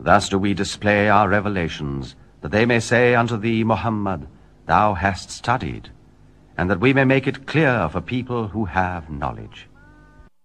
Thus do we display our revelations, that they may say unto thee, Muhammad, thou hast studied, and that we may make it clear for people who have knowledge.